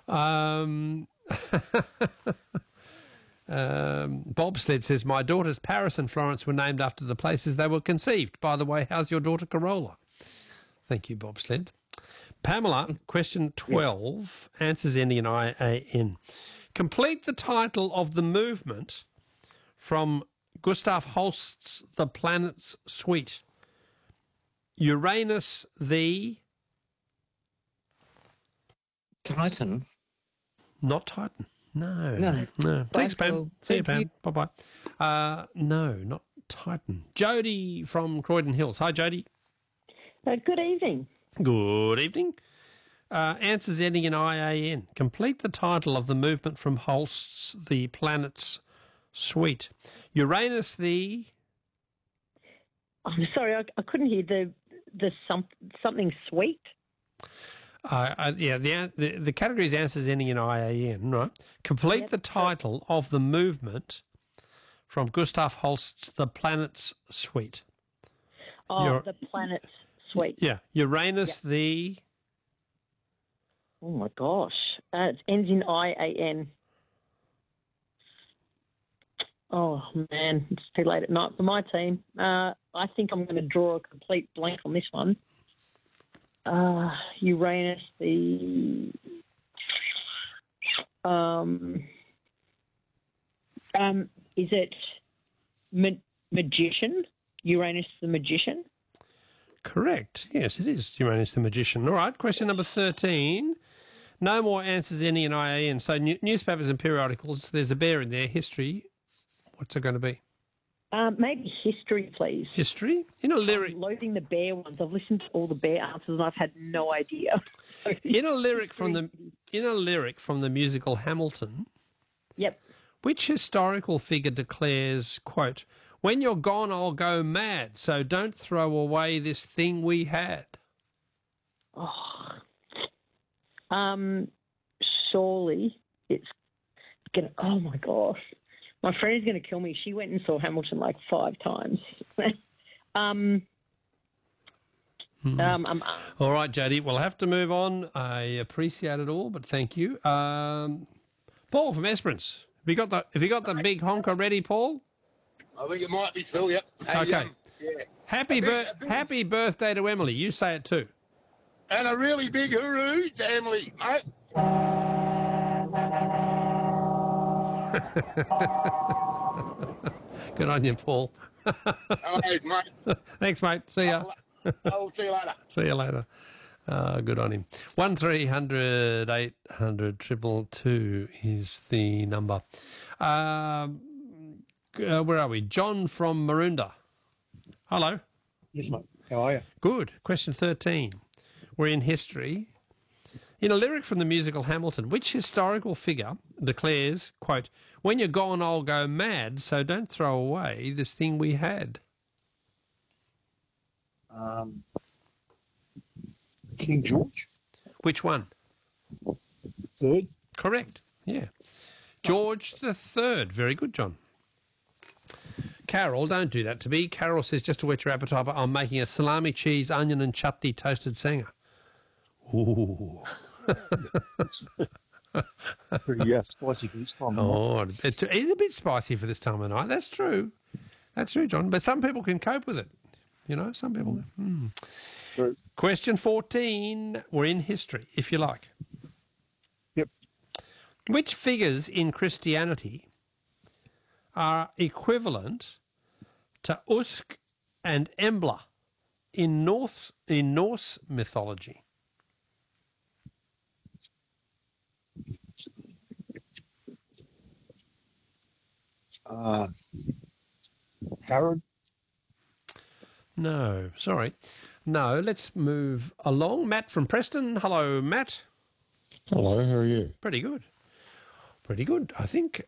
Bobsled says, my daughters Paris and Florence were named after the places they were conceived. By the way, how's your daughter Corolla? Thank you, Bobsled. Pamela, question 12, answers ending in IAN. Complete the title of the movement from Gustav Holst's The Planets Suite. Uranus the... Titan? Not Titan. No. Thanks, Pam. See you, Pam. Bye-bye. No, not Titan. Jody from Croydon Hills. Hi, Jody. Good evening. Good evening. Answers ending in IAN. Complete the title of the movement from Holst's The Planets Suite. Uranus the... I'm sorry, I couldn't hear the something sweet. The category is answers ending in IAN, right? Complete the title of the movement from Gustav Holst's The Planets Suite. The Planets Suite. Yeah. Uranus the... Oh, my gosh. It ends in IAN. Oh, man, it's too late at night for my team. I think I'm going to draw a complete blank on this one. Uranus, the... is it magician? Uranus the magician? Correct. Yes, it is Uranus the magician. All right, question number 13. No more answers ending in IAN. So newspapers and periodicals, there's a bear in there. History, what's it going to be? Maybe history, please. History? In a lyric... I'm loading the bear ones. I've listened to all the bear answers and I've had no idea. In a lyric from the musical Hamilton... Yep. Which historical figure declares, quote, when you're gone, I'll go mad, so don't throw away this thing we had? Surely it's going to... Oh, my gosh. My friend is going to kill me. She went and saw Hamilton like 5 times. All right, Jody, we'll have to move on. I appreciate it all, but thank you. Paul from Esperance. Have you got the big honker ready, Paul? I think it might be Phil, yep. Hey, okay. Yeah. Happy birthday to Emily. You say it too. And a really big hooroo to Emily, mate. Good on you, Paul. Always, mate. Thanks, mate. See ya. I'll see you later. See you later. Good on him. 1300 800 222 is the number. Where are we? John from Maroondah. Hello. Yes, mate. How are you? Good. Question 13. We're in history. In a lyric from the musical Hamilton, which historical figure declares, quote, when you're gone, I'll go mad, so don't throw away this thing we had? King George. Which one? Third. Correct. Yeah. George the Third. Very good, John. Carol, don't do that to me. Carol says, just to whet your appetite, I'm making a salami, cheese, onion and chutney toasted sanger. Ooh. Pretty spicy for this time of night. It is a bit spicy for this time of night. That's true. That's true, John. But some people can cope with it. You know, some people. True. Question 14. We're in history, if you like. Yep. Which figures in Christianity are equivalent to Usk and Embla in Norse mythology? Herod? No, sorry. No, let's move along. Matt from Preston. Hello, Matt. Hello, how are you? Pretty good. Pretty good, I think.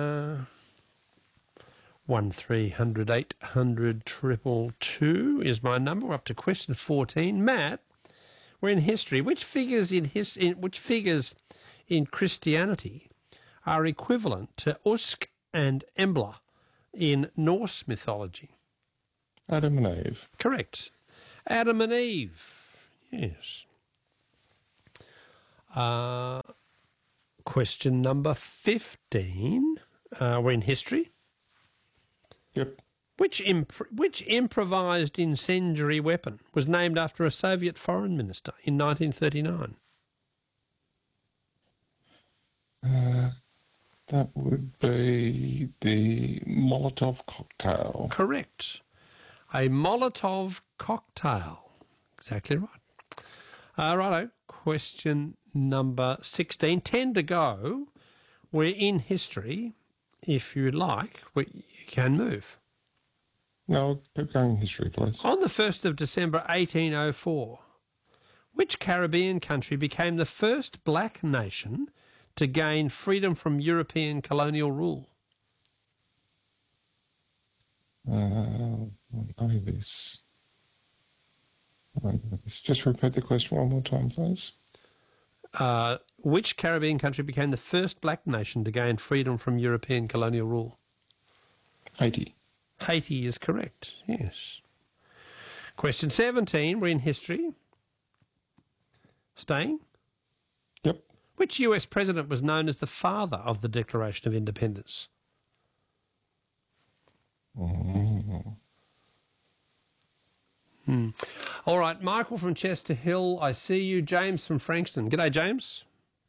1300 800 222 is my number. We're up to question 14. Matt, we're in history. Which figures in Christianity are equivalent to Usk and Embla in Norse mythology? Adam and Eve. Correct. Adam and Eve. Yes. Question number 15. We're in history. Yep. Which improvised incendiary weapon was named after a Soviet foreign minister in 1939? That would be the Molotov cocktail. Correct. A Molotov cocktail. Exactly right. Righto. Question number 16. 10 to go. We're in history. If you like, you can move. No, keep going in history, please. On the 1st of December 1804, which Caribbean country became the first black nation to gain freedom from European colonial rule? I know this. Just repeat the question one more time, please. Which Caribbean country became the first black nation to gain freedom from European colonial rule? Haiti. Haiti is correct, yes. Question 17, we're in history. Staying? Yep. Which US president was known as the father of the Declaration of Independence? All right, Michael from Chester Hill, I see you. James from Frankston. G'day, James.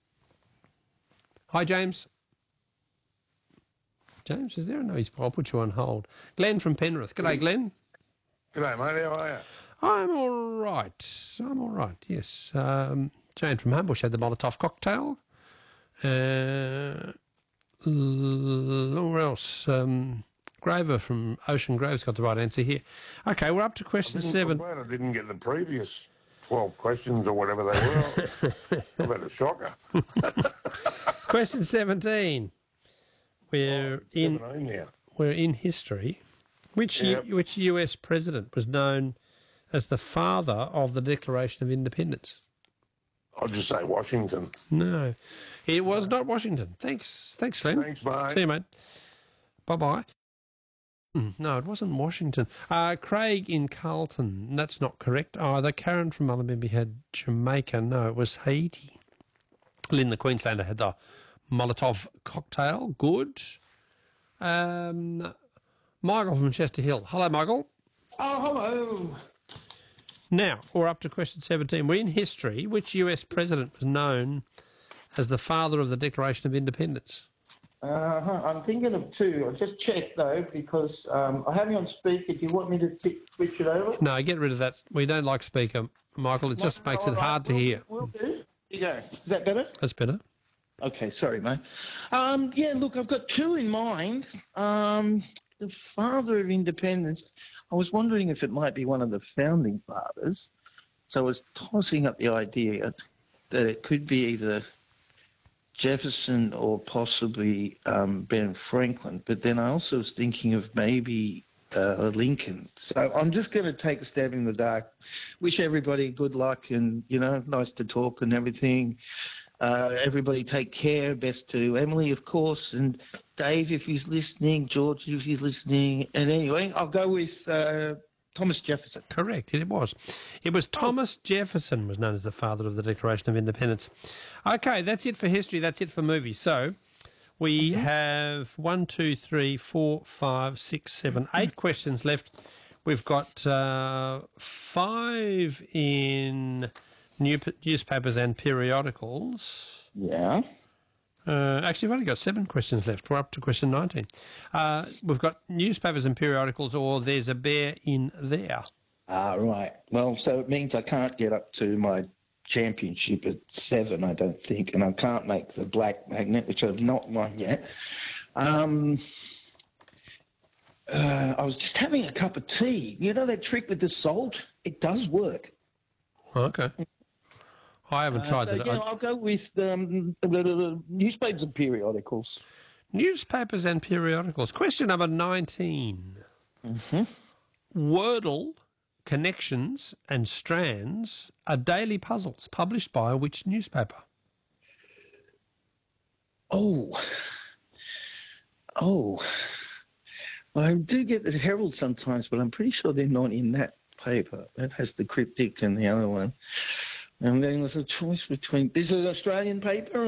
Hi, James. James, is there? No, I'll put you on hold. Glenn from Penrith. G'day, Glenn. G'day, mate. How are you? I'm all right, yes. Jane from Humbush had the Molotov cocktail. Where else? Grover from Ocean Grove's got the right answer here. Okay, we're up to question 7. I didn't get the previous 12 questions or whatever they were. I've had a shocker. Question 17. We're in history. Which US president was known as the father of the Declaration of Independence? I'll just say Washington. No, it was not Washington. Thanks, Glenn. Thanks, mate. See you, mate. Bye-bye. No, it wasn't Washington. Craig in Carlton. That's not correct either. Karen from Mullumbimby had Jamaica. No, it was Haiti. Lynn, the Queenslander, had the Molotov cocktail. Good. Michael from Chester Hill. Hello, Michael. Oh, hello. Now, we're up to question 17. We're in history. Which US president was known as the father of the Declaration of Independence? I'm thinking of two. I'll just check, though, because I have you on speaker. Do you want me to switch it over? No, get rid of that. We don't like speaker, Michael. It just makes it hard to hear. Will do. Here you go. Is that better? That's better. Okay, sorry, mate. Yeah, look, I've got two in mind. The father of independence, I was wondering if it might be one of the founding fathers. So I was tossing up the idea that it could be either Jefferson or possibly Ben Franklin. But then I also was thinking of maybe Lincoln. So I'm just going to take a stab in the dark. Wish everybody good luck and, nice to talk and everything. Everybody take care. Best to Emily, of course, and Dave if he's listening, George if he's listening. And anyway, I'll go with Thomas Jefferson. Correct, it was. It was Thomas Jefferson was known as the father of the Declaration of Independence. Okay, that's it for history. That's it for movies. So we have 1, 2, 3, 4, 5, 6, 7, 8 questions left. We've got 5 in newspapers and periodicals. Yeah. Actually, we've only got 7 questions left. We're up to question 19. We've got newspapers and periodicals, or there's a bear in there. Right. Well, so it means I can't get up to my championship at 7, I don't think, and I can't make the black magnet, which I've not won yet. I was just having a cup of tea. You know that trick with the salt? It does work. Okay. I haven't tried that. Yeah, I'll go with newspapers and periodicals. Newspapers and periodicals. Question number 19. Wordle, connections and strands are daily puzzles published by which newspaper? Oh. I do get the Herald sometimes, but I'm pretty sure they're not in that paper. That has the cryptic and the other one. And then there's a choice between... This is an Australian paper?